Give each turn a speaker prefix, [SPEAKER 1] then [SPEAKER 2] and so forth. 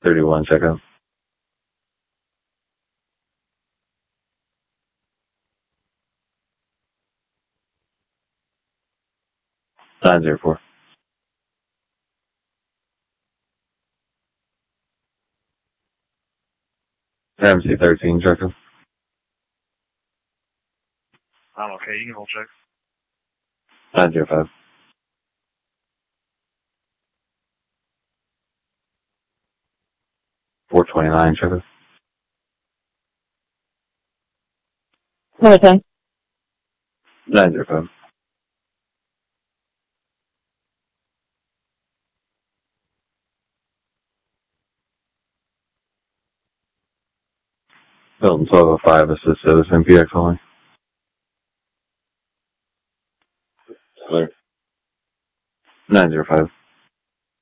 [SPEAKER 1] 31, check out. 904. MC 13, check out.
[SPEAKER 2] I'm okay, you can hold check.
[SPEAKER 1] 905. 429, check out.
[SPEAKER 3] Okay.
[SPEAKER 1] 905. Hilton 1205, assist citizen, PX only. Clear. 905.